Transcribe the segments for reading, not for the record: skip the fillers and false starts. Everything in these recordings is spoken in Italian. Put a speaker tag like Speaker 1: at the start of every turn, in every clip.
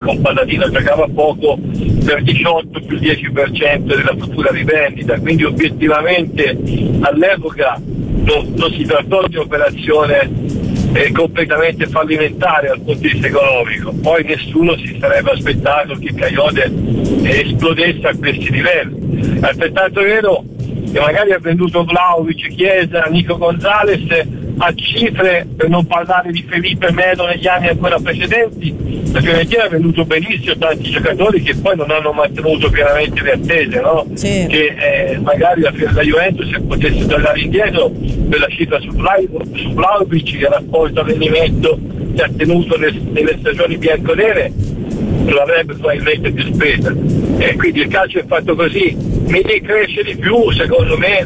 Speaker 1: con Patatino giocava poco per 18 più 10% della futura rivendita, quindi obiettivamente all'epoca non si trattò di operazione completamente fallimentare dal punto di vista economico. Poi nessuno si sarebbe aspettato che Coyote esplodesse a questi livelli. È altrettanto vero che magari ha venduto Vlahovic, Chiesa, Nico Gonzalez a cifre, per non parlare di Felipe Melo negli anni ancora precedenti. La Fiorentina ha venduto benissimo tanti giocatori che poi non hanno mantenuto pienamente le attese, no?
Speaker 2: Sì.
Speaker 1: Che magari la Juventus, se potesse tornare indietro per la cifra su Vlahovic, che ha raccolto rendimento che ha tenuto nelle stagioni bianconere, l'avrebbe probabilmente più spesa. Quindi il calcio è fatto così. Mi cresce di più, secondo me,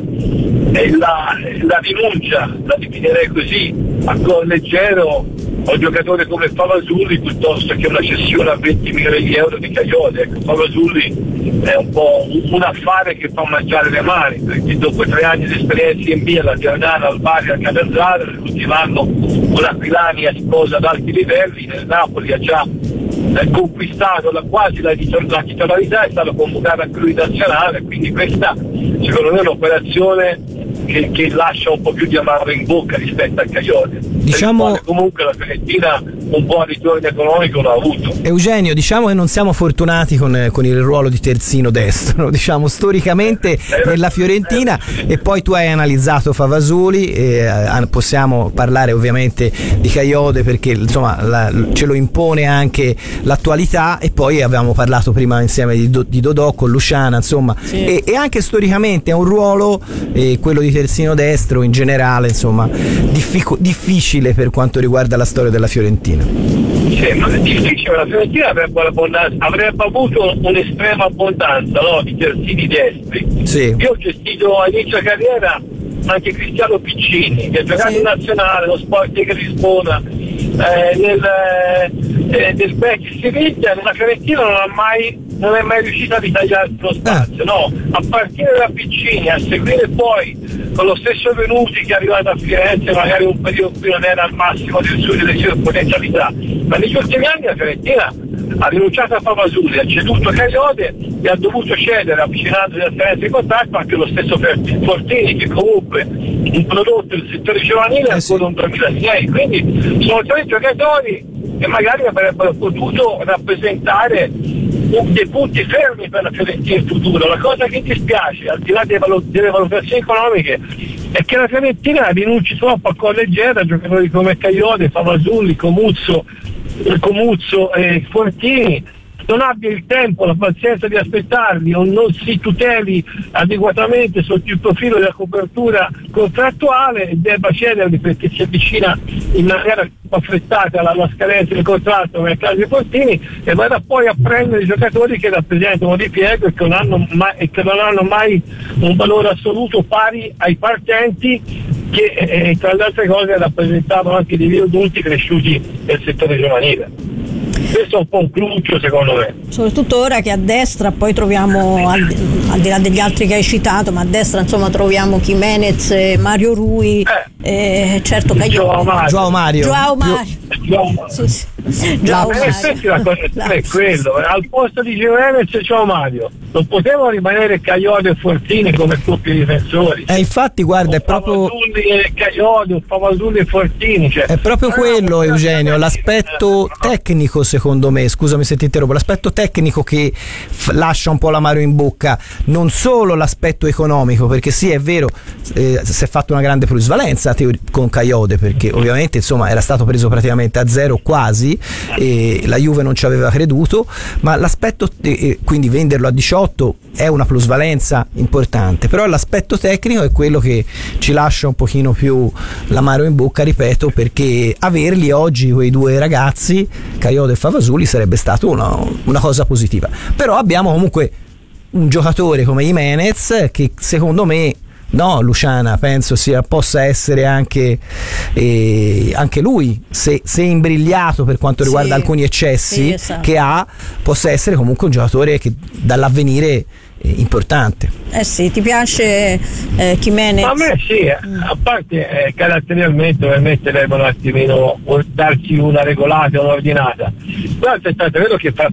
Speaker 1: la rinuncia, la definirei così, a gol leggero a un giocatore come Favazulli piuttosto che una cessione a 20 milioni di euro di Coyote. Ecco, Favazulli è un po' un affare che fa mangiare le mani, perché dopo 3 anni di esperienza in B, alla Giordana, al Bari, al Catanzaro, l'ultimo anno con l'Aquilani sposa ad alti livelli, nel Napoli ha già conquistato quasi la titolarità, è stato convocato a lui nazionale, quindi questa secondo me è un'operazione che lascia un po' più di amaro in bocca rispetto al Coyote.
Speaker 3: Diciamo,
Speaker 1: comunque la Fiorentina un po' di ritorno economico l'ha avuto.
Speaker 3: Eugenio, diciamo che non siamo fortunati con il ruolo di terzino destro, diciamo storicamente nella Fiorentina, e poi tu hai analizzato Favazuli, possiamo parlare ovviamente di Coyote perché insomma ce lo impone anche l'attualità, e poi avevamo parlato prima insieme di Dodò con Luciana, insomma, sì. e anche storicamente è un ruolo, quello di terzino destro in generale, insomma, difficile per quanto riguarda la storia della Fiorentina.
Speaker 1: Sì, ma è difficile, la Fiorentina avrebbe avuto un'estrema abbondanza, no, di terzini destri.
Speaker 3: Sì.
Speaker 1: Io ho gestito a inizio carriera anche Cristiano Piccini, che ha giocato in nazionale, lo Sporting Lisbona, nel Betis Siviglia. Nella Fiorentina non è mai riuscita a ritagliarsi lo spazio, no? A partire da Piccini, a seguire poi con lo stesso Venuti che è arrivato a Firenze, magari un periodo in cui non era al massimo delle sue potenzialità, ma negli ultimi anni la Fiorentina ha rinunciato a Favazulli, ha ceduto Coyote e ha dovuto cedere, avvicinandosi al Firenze di contatto, anche lo stesso Fortini, che comunque un prodotto del settore giovanile è ancora un 2006, quindi sono 3 giocatori che magari avrebbero potuto rappresentare dei punti fermi per la Fiorentina in futuro. La cosa che dispiace, al di là delle valutazioni economiche, è che la Fiorentina rinunci troppo a gol leggero a giocatori come Coyote, Favazulli, Comuzzo e Fortini, non abbia il tempo, la pazienza di aspettarli, o non si tuteli adeguatamente sotto il profilo della copertura contrattuale e debba cederli perché si avvicina in maniera affrettata alla scadenza del contratto come il caso di Fortini, e vada poi a prendere i giocatori che rappresentano ripiego e che non hanno mai un valore assoluto pari ai partenti che tra le altre cose rappresentavano anche dei adulti cresciuti nel settore giovanile. Questo è un po' un cruccio secondo me.
Speaker 2: Soprattutto ora che a destra poi troviamo, al di là degli altri che hai citato, ma a destra insomma troviamo Jimenez, Mario Rui, certo Coyote.
Speaker 3: Joao Mario.
Speaker 2: Sì.
Speaker 1: La cosa è quello, al posto di Jimenez c'è Mario. Non potevano rimanere Coyote e Fortini come coppie difensori.
Speaker 3: Infatti guarda, è proprio
Speaker 1: Favazulli e Fortini, cioè.
Speaker 3: È proprio quello, Eugenio, l'aspetto tecnico, secondo me, scusami se ti interrompo, l'aspetto tecnico che lascia un po' l'amaro in bocca, non solo l'aspetto economico, perché sì, è vero, si è fatto una grande plusvalenza con Coyote, perché ovviamente insomma era stato preso praticamente a zero quasi, e la Juve non ci aveva creduto, ma l'aspetto, quindi venderlo a 18 è una plusvalenza importante, però l'aspetto tecnico è quello che ci lascia un pochino più l'amaro in bocca, ripeto, perché averli oggi quei 2 ragazzi, Coyote e Favazulli, sarebbe stato una cosa positiva. Però abbiamo comunque un giocatore come Jimenez che secondo me, no Luciana, penso possa essere anche lui, se imbrigliato per quanto riguarda alcuni eccessi
Speaker 2: esatto,
Speaker 3: che ha, possa essere comunque un giocatore che dall'avvenire importante.
Speaker 2: Sì, ti piace Jimenez?
Speaker 1: A me sì, a parte caratterialmente ovviamente devono un attimino darci una regolata, un'ordinata. Però è stato vero che fa